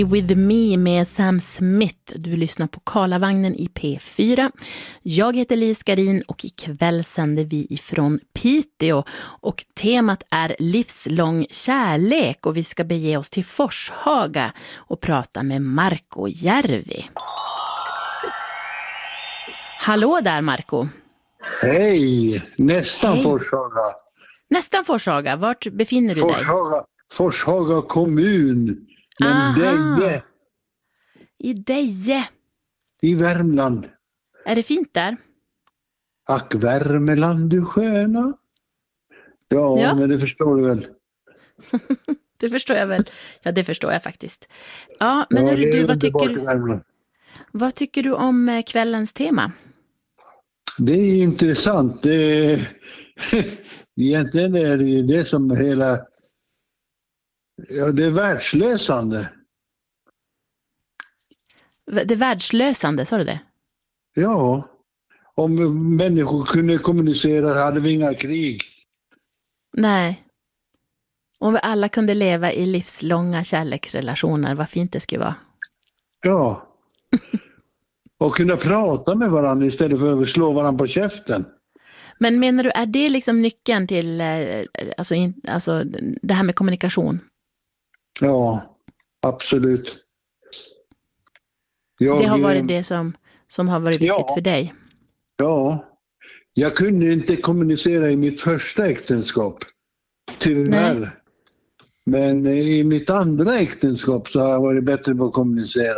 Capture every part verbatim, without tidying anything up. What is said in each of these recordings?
With Me med Sam Smith. Du lyssnar på Karlavagnen i P fyra. Jag heter Lis Garin och ikväll sänder vi ifrån Piteå. Och temat är livslång kärlek och vi ska bege oss till Forshaga och prata med Marco Järvi. Hallå där Marco. Hej, nästan Hej. Forshaga. Nästan Forshaga, vart befinner du Forshaga, dig? Forshaga kommun. Men Aha. Deje I Deje. i Värmland. Är det fint där? Ack Värmeland du sköna. Ja, Ja. men det förstår du väl. Det förstår jag väl. Ja, det förstår jag faktiskt. Ja, men Ja, hörru, det är du, vad underbart tycker, i Värmland. vad tycker du om eh, kvällens tema? Det är intressant. Det är, egentligen är det ju det som hela... Ja, det är världslösande. Det världslösande, sa du det? Ja, om människor kunde kommunicera hade vi inga krig. Nej. Om vi alla kunde leva i livslånga kärleksrelationer, vad fint det skulle vara. Ja. Och kunna prata med varandra istället för att slå varandra på käften. Men menar du, är det liksom nyckeln till eh, alltså, in, alltså, det här med kommunikation? Ja, absolut. Jag, Det har varit det som, som har varit viktigt ja. för dig? Ja. Jag kunde inte kommunicera i mitt första äktenskap. Tyvärr. Nej. Men i mitt andra äktenskap så har jag varit bättre på att kommunicera.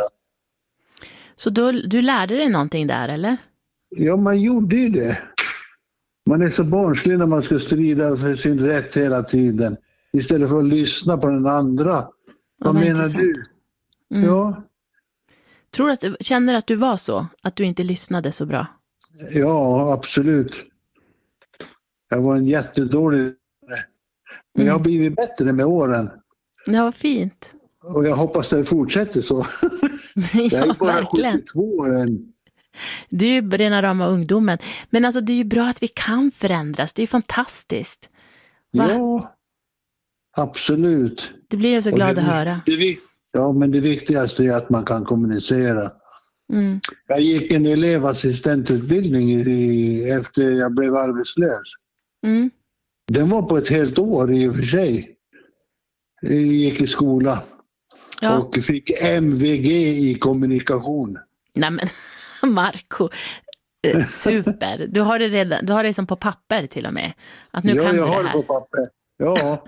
Så då, du lärde dig någonting där, eller? Ja, man gjorde ju det. Man är så barnslig när man ska strida för sin rätt hela tiden. Istället för att lyssna på den andra. Ja, vad vad menar intressant. du? Mm. Ja, Tror du att du känner att du var så? Att du inte lyssnade så bra? ja, absolut. Jag var en jättedålig. Men jag har blivit bättre med åren. Ja, vad fint. Och jag hoppas det fortsätter så. Jag Ja, är bara verkligen. sjuttiotvå år än. Du är ju rena rama ungdomen. Men alltså det är ju bra att vi kan förändras. Det är ju fantastiskt. Va? Ja, absolut. Det blir jag så Och glad det- att höra. Det, vik- ja, men det viktigaste är att man kan kommunicera. Mm. Jag gick en elevassistentutbildning i, efter jag blev arbetslös. Mm. Den var på ett helt år i och för sig. Jag gick i skola Ja. och fick M V G i kommunikation. Nej men, Marco. eh, Super. Du har det redan, du har det som på papper till och med. Att nu ja, kan jag du har det det här. på papper. Ja,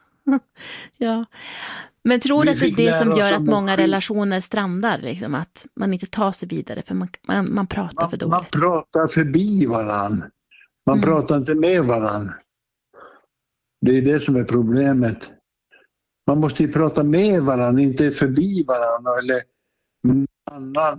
Ja. Men tror du Vi att det är fick det lära som oss gör om att många skit. relationer strandar? Liksom, att man inte tar sig vidare för man, man, man pratar man, för dåligt. man pratar förbi varann. Man Mm. pratar inte med varann. Det är det som är problemet. Man måste ju prata med varann, inte förbi varann eller med någon annan.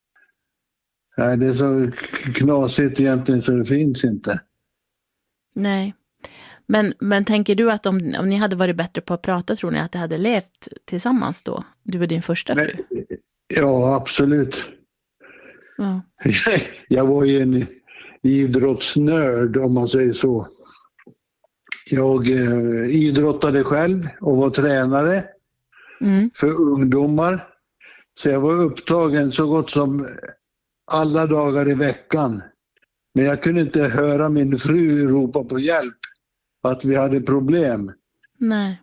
Nej, det är så knasigt egentligen så det finns inte. Nej. Men, men tänker du att om, om ni hade varit bättre på att prata, tror ni att det hade levt tillsammans då? Du och din första fru? Men, ja, absolut. Ja. Jag var ju en idrottsnörd om man säger så. Jag eh, idrottade själv och var tränare Mm. för ungdomar. Så jag var upptagen så gott som alla dagar i veckan. Men jag kunde inte höra min fru ropa på hjälp att vi hade problem. Nej.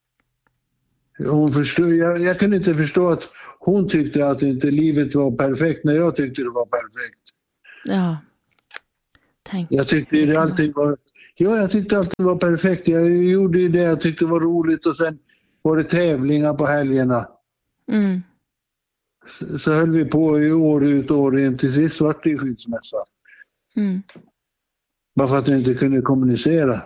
Hon förstod, jag, jag kunde inte förstå att hon tyckte att inte livet var perfekt när jag tyckte det var perfekt. Ja. Tänk. Jag tyckte det alltid var, ja, jag tyckte alltid var perfekt. Jag gjorde ju det jag tyckte var roligt och sen var det tävlingar på helgerna. Mm. Så, så höll vi på i år ut och år in till sist vart det skilsmässa. Mm. Bara för att jag inte kunde kommunicera.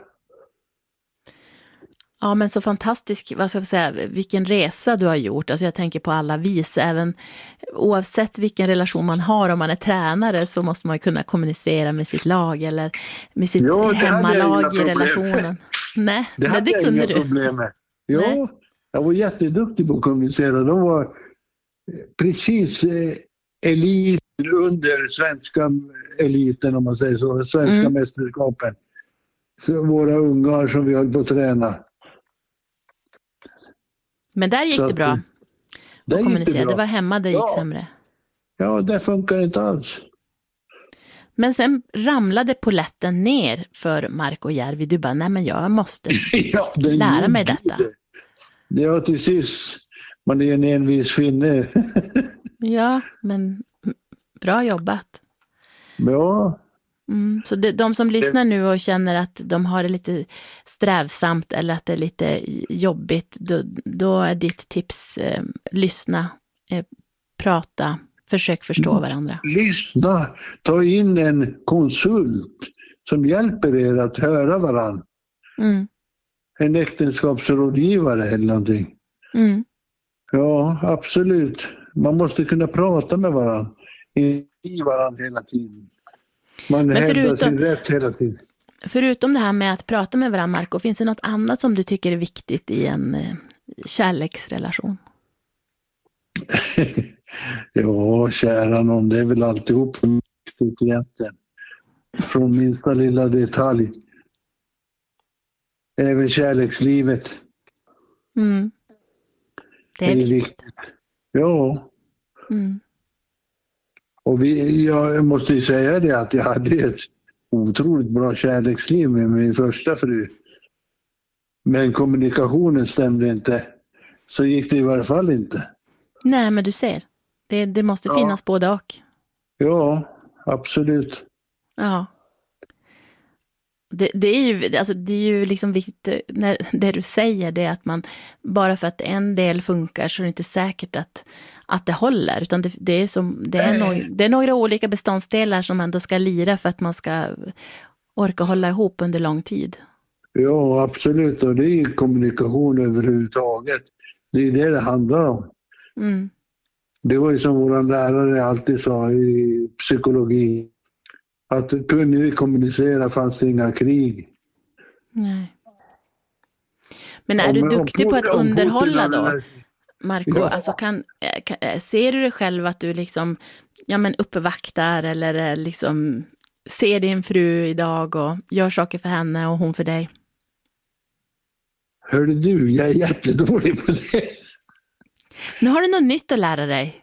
Ja, men så fantastisk, vad ska jag säga, vilken resa du har gjort. Alltså jag tänker på alla vis, även oavsett vilken relation man har, om man är tränare så måste man ju kunna kommunicera med sitt lag eller med sitt Ja, det hade jag hemmalag inga i problem. relationen. Nej, Det nej, hade det jag kunde inga du. problem med. Ja, Nej. jag var jätteduktig på att kommunicera. De var precis eh, elit under svenska eliten om man säger så, svenska Mm. mästerskapen. Så våra ungar som vi höll på att träna. Men där gick Så det att- bra. Där och gick det kommunicera. bra. Det var hemma det gick Ja. sämre. Ja, det funkar inte alls. Men sen ramlade poletten ner för Marco Järvi. Du bara, nej men jag måste Ja, den lära mig gjorde detta. det. Ja, till sist. Man är en envis finne. Ja, men bra jobbat. Ja, Mm. Så det, de som lyssnar nu och känner att de har det lite strävsamt eller att det är lite jobbigt, då, då är ditt tips eh, lyssna, eh, prata, försök förstå varandra. lyssna. Ta in en konsult som hjälper er att höra varandra. Mm. En äktenskapsrådgivare eller någonting. Mm. Ja, absolut. Man måste kunna prata med varandra. I varandra hela tiden. Man Men hävdar förutom- sin rätt hela tiden. Förutom det här med att prata med varandra, Marco, finns det något annat som du tycker är viktigt i en eh, kärleksrelation? Ja, kära någon, det är väl alltihop viktigt egentligen. Från minsta lilla detalj. Även kärlekslivet Mm. Det är är viktigt. viktigt. Ja, Mm. och vi, jag måste ju säga det att jag hade ett otroligt bra kärleksliv med min första fru. Men kommunikationen stämde inte. Så gick det i varje fall inte. Nej, men du ser. Det, det måste Ja. finnas både och. Ja, absolut. Ja. Det, det är ju, alltså det är ju liksom viktigt när det du säger, det är att man bara för att en del funkar så är det inte säkert att, att det håller, utan det, det, är som, det, är no, det är några olika beståndsdelar som ändå ska lira för att man ska orka hålla ihop under lång tid. Ja, absolut. Och det är kommunikation överhuvudtaget. Det är det det handlar om. Mm. Det var ju som vår lärare alltid sa i psykologi. Att kunde vi kommunicera fanns det inga krig. Nej. Men är du Om- om duktig på att Putin- om underhålla Putin då, hade- Marco? Ja. Alltså kan, kan, ser du dig själv att du liksom, ja men uppvaktar eller eh, liksom ser din fru idag och gör saker för henne och hon för dig? Hörde du, jag är jättedålig på det. Nu har du något nytt att lära dig.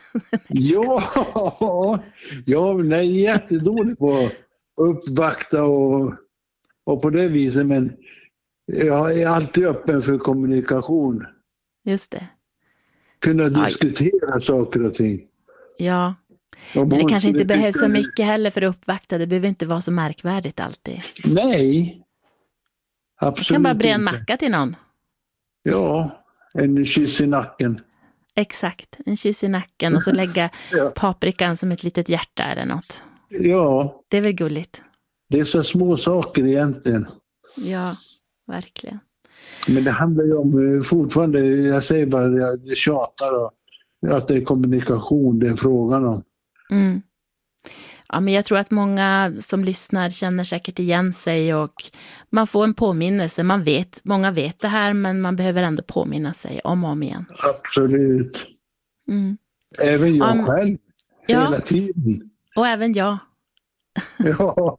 Ja, ja, nej, jag är jättedålig på att uppvakta och, och på det viset. Men jag är alltid öppen för kommunikation. Just det. Kunna diskutera saker och ting. Ja. Om Men det hon kanske inte skulle behövs så tycka- mycket heller för att uppvakta. Det behöver inte vara så märkvärdigt alltid. Nej, Du absolut kan bara bre en inte. macka till någon. Ja, en kyss i nacken. Exakt. En kyss i nacken och så lägga Ja. paprikan som ett litet hjärta eller något. Ja, Det är väl gulligt? det är så små saker egentligen. Ja, verkligen. Men det handlar ju om eh, fortfarande, jag säger bara, jag tjatar och att det är kommunikation det är frågan om. Mm. Ja, men jag tror att många som lyssnar känner säkert igen sig och man får en påminnelse. Man vet, många vet det här, men man behöver ändå påminna sig om och om igen. Absolut. Mm. Även jag Um, själv, ja. hela tiden. Och även jag. Ja,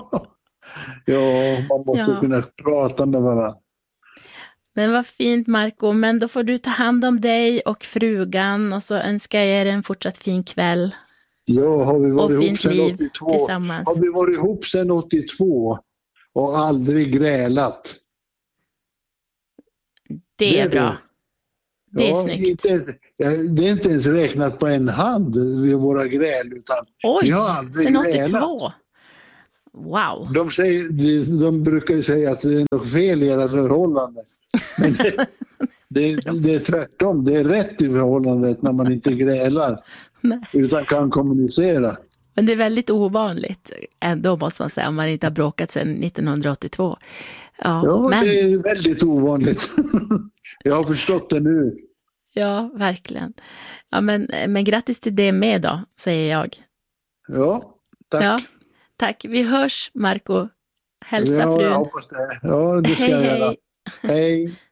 ja man måste Ja. kunna prata med varandra. Men vad fint, Marco. Men då får du ta hand om dig och frugan och så önskar jag er en fortsatt fin kväll Ja, har vi och varit ihop fint sedan liv åttiotvå? tillsammans. Har vi varit ihop sedan åttiotvå och aldrig grälat? Det är det bra. Det är Ja, snyggt. inte ens, ja, det är inte ens räknat på en hand vid våra gräl, utan Oj, vi har aldrig sen grälat. åttiotvå. Wow. De, säger, de, de brukar ju säga att det är något fel i era förhållande. Men det, det, det är tvärtom. Det är rätt i förhållandet när man inte grälar Nej. utan kan kommunicera. Men det är väldigt ovanligt ändå, måste man säga, om man inte har bråkat sedan nittonhundraåttiotvå. Ja, Ja, men, det är väldigt ovanligt. Jag har förstått det nu. ja, verkligen. Ja, men, men grattis till det med då, säger jag. Ja, tack. Ja, tack. Vi hörs, Marco. Hälsa Ja, jag frun. hoppas det. Ja, det ska Hej, jag göra. hej. Hej.